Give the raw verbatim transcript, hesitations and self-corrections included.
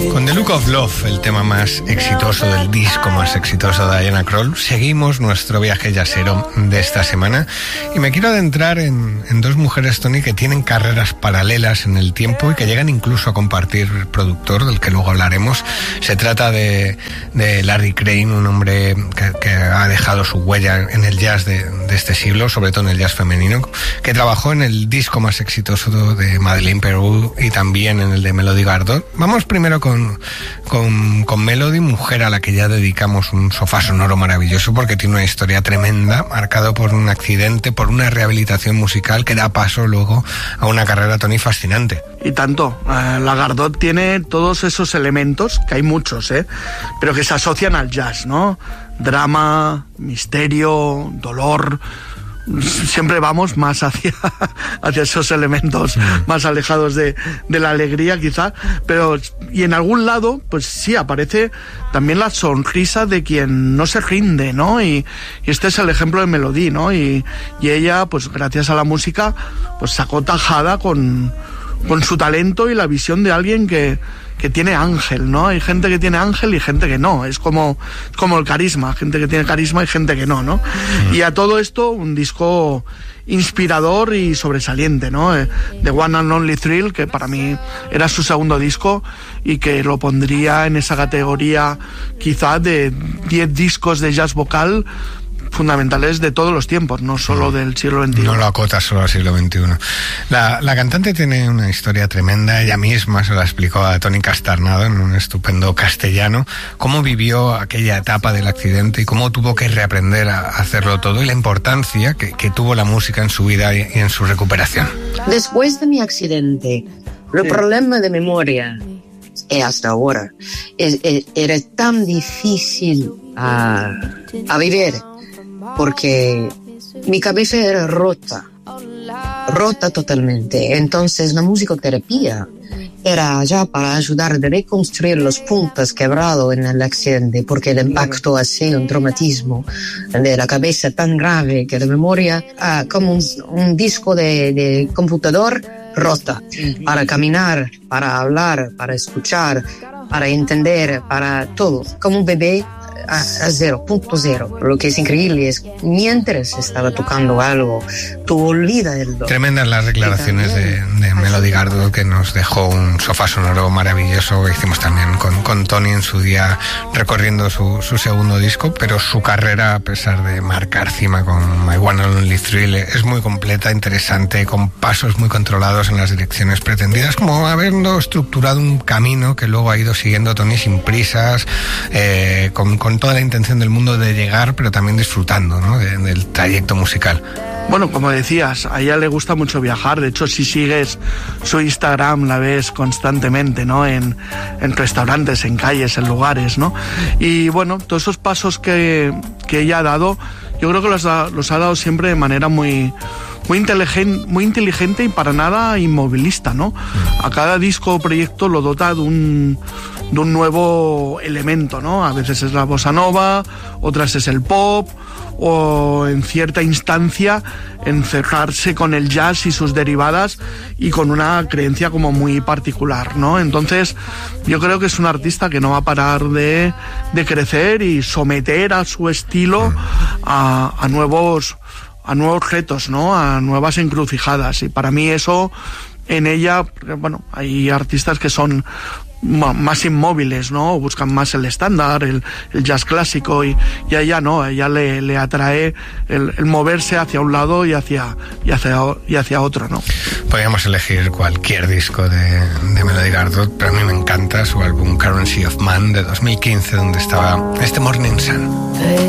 Con The Look of Love, el tema más exitoso del disco más exitoso de Diana Krall, seguimos nuestro viaje jazzero de esta semana y me quiero adentrar en, en dos mujeres, Tony, que tienen carreras paralelas en el tiempo y que llegan incluso a compartir productor, del que luego hablaremos. Se trata de, de Larry Crane, un hombre que, que ha dejado su huella en el jazz de, de este siglo, sobre todo en el jazz femenino, que trabajó en el disco más exitoso de Madeleine Peyroux y también en el de Melody Gardot. Vamos primero con Con, con Melody, mujer a la que ya dedicamos un sofá sonoro maravilloso porque tiene una historia tremenda, marcado por un accidente, por una rehabilitación musical que da paso luego a una carrera, Tony, fascinante. Y tanto, eh, la Gardot tiene todos esos elementos, que hay muchos, ¿eh? pero que se asocian al jazz, ¿no? Drama, misterio, dolor. Siempre vamos más hacia, hacia esos elementos sí. más alejados de, de la alegría quizá, pero y en algún lado pues sí aparece también la sonrisa de quien no se rinde, ¿no? Y, y este es el ejemplo de Melody, ¿no? Y, y ella pues gracias a la música pues sacó tajada con, con su talento y la visión de alguien que que tiene ángel, ¿no? Hay gente que tiene ángel y gente que no. Es como, como el carisma, gente que tiene carisma y gente que no, ¿no? Mm. Y a todo esto, un disco inspirador y sobresaliente, ¿no? The One and Only Thrill, que para mí era su segundo disco y que lo pondría en esa categoría quizá de diez discos de jazz vocal fundamentales de todos los tiempos, no solo del siglo veintiuno. No lo acota solo al siglo veintiuno. La, la cantante tiene una historia tremenda. Ella misma se la explicó a Tony Castarnado en un estupendo castellano, cómo vivió aquella etapa del accidente y cómo tuvo que reaprender a hacerlo todo y la importancia que, que tuvo la música en su vida y, y en su recuperación. Después de mi accidente, el sí. problema de memoria, y hasta ahora, es, es, era tan difícil a, a vivir, porque mi cabeza era rota, rota totalmente. Entonces la musicoterapia era ya para ayudar a reconstruir los puntos quebrados en el accidente, porque el impacto ha sido un traumatismo de la cabeza tan grave que la memoria, ah, como un, un disco de, de computador rota, para caminar, para hablar, para escuchar, para entender, para todo, como un bebé a, a cero, punto cero. Lo que es increíble es mientras estaba tocando algo, tú olvidas el dolor. Tremendas las declaraciones de, de Melody Gardot, que nos dejó un sofá sonoro maravilloso. Hicimos también con, con Tony en su día recorriendo su, su segundo disco, pero su carrera, a pesar de marcar cima con My One and Only Thrill, es muy completa, interesante, con pasos muy controlados en las direcciones pretendidas, como habiendo estructurado un camino que luego ha ido siguiendo Tony sin prisas, eh, con, con toda la intención del mundo de llegar, pero también disfrutando, ¿no? de, del trayecto musical. Bueno, como decías, a ella le gusta mucho viajar. De hecho, si sigues su Instagram, la ves constantemente, ¿no? En, en restaurantes, en calles, en lugares, ¿no? Y bueno, todos esos pasos que, que ella ha dado, yo creo que los ha, los ha dado siempre de manera muy, muy inteligente, muy inteligente y para nada inmovilista, ¿no? A cada disco o proyecto lo dota de un, de un nuevo elemento, ¿no? A veces es la bossa nova, otras es el pop, o en cierta instancia encerrarse con el jazz y sus derivadas y con una creencia como muy particular, ¿no? Entonces yo creo que es un artista que no va a parar de, de crecer y someter a su estilo a, a nuevos a nuevos retos, ¿no? A nuevas encrucijadas, y para mí eso en ella, bueno, hay artistas que son más inmóviles, ¿no? Buscan más el estándar, el, el jazz clásico, y, y a ella no, a ella le, le atrae el, el moverse hacia un lado y hacia, y hacia, y hacia otro, ¿no? Podríamos elegir cualquier disco de, de Melody Gardot, pero a mí me encanta su álbum Currency of Man de dos mil quince, donde estaba este Morning Sun.